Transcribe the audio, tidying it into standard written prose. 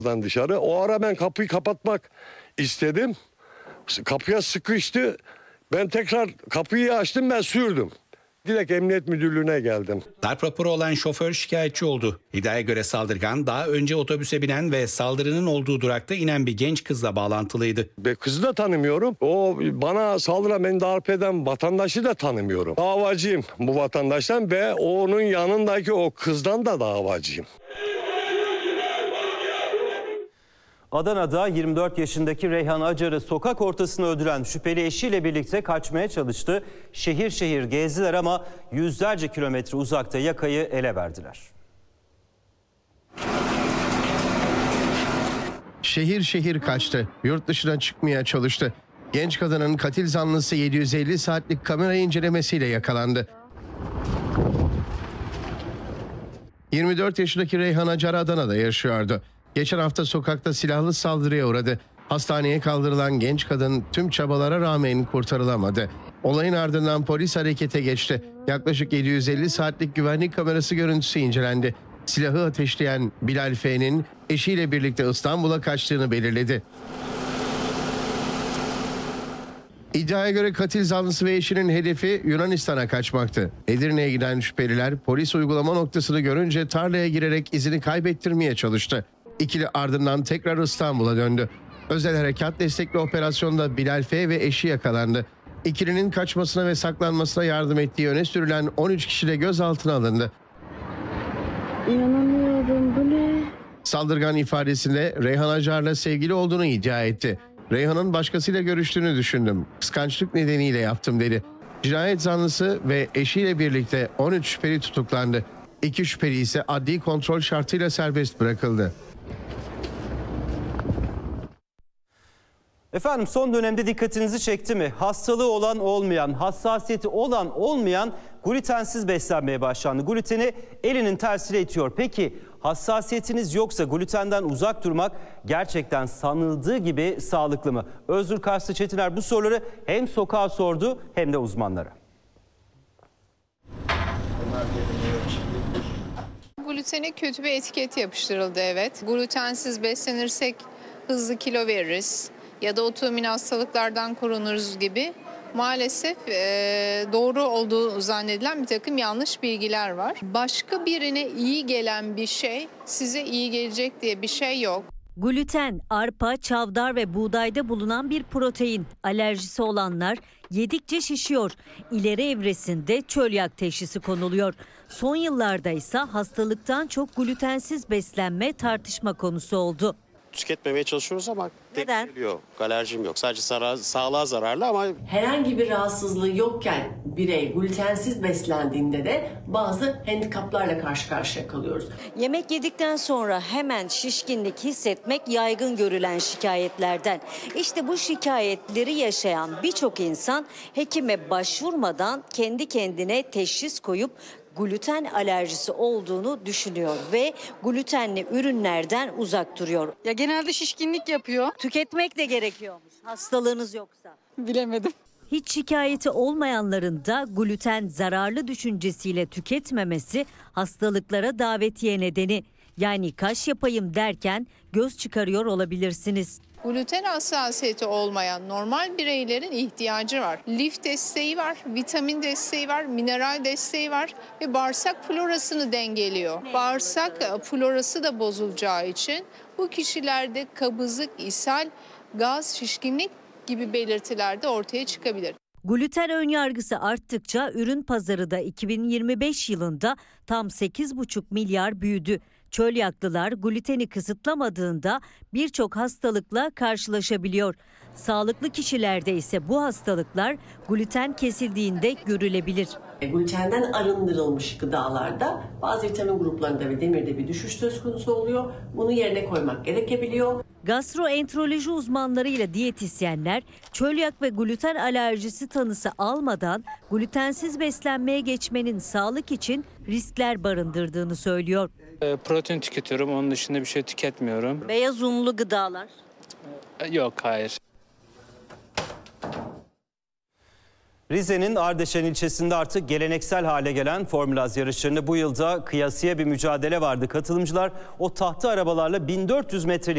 Dışarı. O ara ben kapıyı kapatmak istedim. Kapıya sıkıştı. Ben tekrar kapıyı açtım, ben sürdüm. Direkt emniyet müdürlüğüne geldim. Darp raporu olan şoför şikayetçi oldu. İddiaya göre saldırgan daha önce otobüse binen ve saldırının olduğu durakta inen bir genç kızla bağlantılıydı. Kızı da tanımıyorum. O bana saldıran, beni darp eden vatandaşı da tanımıyorum. Davacıyım bu vatandaştan ve onun yanındaki o kızdan da davacıyım. Adana'da 24 yaşındaki Reyhan Acar'ı sokak ortasına öldüren şüpheli eşiyle birlikte kaçmaya çalıştı. Şehir şehir gezdiler ama yüzlerce kilometre uzakta yakayı ele verdiler. Şehir şehir kaçtı. Yurt dışına çıkmaya çalıştı. Genç kadının katil zanlısı 750 saatlik kamera incelemesiyle yakalandı. 24 yaşındaki Reyhan Acar Adana'da yaşıyordu. Geçen hafta sokakta silahlı saldırıya uğradı. Hastaneye kaldırılan genç kadın tüm çabalara rağmen kurtarılamadı. Olayın ardından polis harekete geçti. Yaklaşık 750 saatlik güvenlik kamerası görüntüsü incelendi. Silahı ateşleyen Bilal F'nin eşiyle birlikte İstanbul'a kaçtığını belirledi. İddiaya göre katil zanlısı ve eşinin hedefi Yunanistan'a kaçmaktı. Edirne'ye giden şüpheliler polis uygulama noktasını görünce tarlaya girerek izini kaybettirmeye çalıştı. İkili ardından tekrar İstanbul'a döndü. Özel harekat destekli operasyonda Bilal F ve eşi yakalandı. İkilinin kaçmasına ve saklanmasına yardım ettiği öne sürülen 13 kişi de gözaltına alındı. İnanamıyorum, bu ne? Saldırgan ifadesinde Reyhan Acar'la sevgili olduğunu iddia etti. Reyhan'ın başkasıyla görüştüğünü düşündüm. Kıskançlık nedeniyle yaptım dedi. Cinayet zanlısı ve eşiyle birlikte 13 şüpheli tutuklandı. 2 şüpheli ise adli kontrol şartıyla serbest bırakıldı. Efendim, son dönemde dikkatinizi çekti mi? Hastalığı olan olmayan, hassasiyeti olan olmayan glutensiz beslenmeye başlandı. Gluteni elinin tersiyle itiyor. Peki hassasiyetiniz yoksa glutenden uzak durmak gerçekten sanıldığı gibi sağlıklı mı? Özgür Karslı Çetiner bu soruları hem sokağa sordu hem de uzmanlara. Glutene kötü bir etiket yapıştırıldı, evet. Glutensiz beslenirsek hızlı kilo veririz ya da otoimmün hastalıklardan korunuruz gibi maalesef doğru olduğu zannedilen bir takım yanlış bilgiler var. Başka birine iyi gelen bir şey size iyi gelecek diye bir şey yok. Gluten, arpa, çavdar ve buğdayda bulunan bir protein. Alerjisi olanlar yedikçe şişiyor. İleri evresinde çölyak teşhisi konuluyor. Son yıllarda ise hastalıktan çok glutensiz beslenme tartışma konusu oldu. Tüketmemeye çalışıyoruz ama neden? Yok, alerjim yok. Sadece sağlığa zararlı ama... Herhangi bir rahatsızlığı yokken birey glutensiz beslendiğinde de bazı handikaplarla karşı karşıya kalıyoruz. Yemek yedikten sonra hemen şişkinlik hissetmek yaygın görülen şikayetlerden. İşte bu şikayetleri yaşayan birçok insan hekime başvurmadan kendi kendine teşhis koyup gluten alerjisi olduğunu düşünüyor ve glutenli ürünlerden uzak duruyor. Ya genelde şişkinlik yapıyor. Tüketmek de gerekiyormuş hastalığınız yoksa. Bilemedim. Hiç şikayeti olmayanların da gluten zararlı düşüncesiyle tüketmemesi hastalıklara davetiye nedeni. Yani kaş yapayım derken göz çıkarıyor olabilirsiniz. Gluten hassasiyeti olmayan normal bireylerin ihtiyacı var. Lif desteği var, vitamin desteği var, mineral desteği var ve bağırsak florasını dengeliyor. Bağırsak florası da bozulacağı için bu kişilerde kabızlık, ishal, gaz, şişkinlik gibi belirtiler de ortaya çıkabilir. Gluten önyargısı arttıkça ürün pazarı da 2025 yılında tam 8,5 milyar büyüdü. Çölyaklılar gluteni kısıtlamadığında birçok hastalıkla karşılaşabiliyor. Sağlıklı kişilerde ise bu hastalıklar gluten kesildiğinde görülebilir. Glutenden arındırılmış gıdalarda bazı vitamin gruplarında ve demirde bir düşüş söz konusu oluyor. Bunu yerine koymak gerekebiliyor. Gastroenteroloji uzmanlarıyla diyetisyenler çölyak ve gluten alerjisi tanısı almadan glutensiz beslenmeye geçmenin sağlık için riskler barındırdığını söylüyor. Protein tüketiyorum, onun dışında bir şey tüketmiyorum. Beyaz unlu gıdalar? Yok, hayır. Rize'nin Ardeşen ilçesinde artık geleneksel hale gelen Formula Az yarışlarında bu yılda kıyasıya bir mücadele vardı. Katılımcılar o tahta arabalarla 1400 metrelik